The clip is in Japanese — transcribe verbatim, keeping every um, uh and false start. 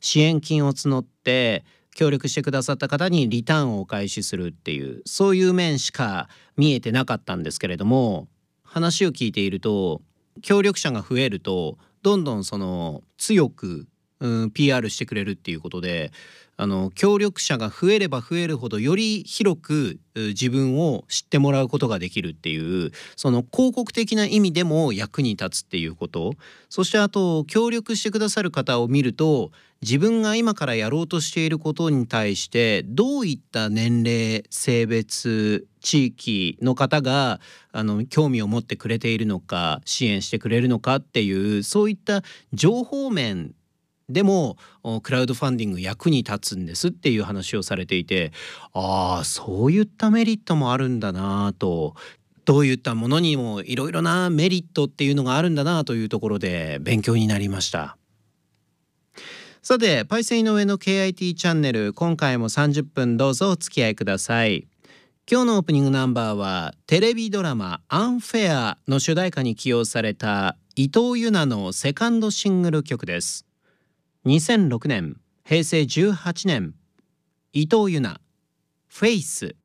支援金を募って協力してくださった方にリターンをお返しするっていう、そういう面しか見えてなかったんですけれども、話を聞いていると協力者が増えるとどんどんその強く、うん、ピーアール してくれるっていうことで、あの協力者が増えれば増えるほどより広くう自分を知ってもらうことができるっていう、その広告的な意味でも役に立つっていうこと、そしてあと協力してくださる方を見ると、自分が今からやろうとしていることに対してどういった年齢、性別、地域の方があの興味を持ってくれているのか、支援してくれるのかっていう、そういった情報面でもおクラウドファンディング役に立つんですっていう話をされていて、ああそういったメリットもあるんだなと、どういったものにもいろいろなメリットっていうのがあるんだなというところで勉強になりました。さて、パイセン井上の ケーアイティー チャンネル、今回もさんじゅっぷんどうぞお付き合いください。今日のオープニングナンバーはテレビドラマアンフェアの主題歌に起用された伊藤優奈のセカンドシングル曲です。にせんろくねん、へいせいじゅうはちねん、伊藤優奈、フェイス。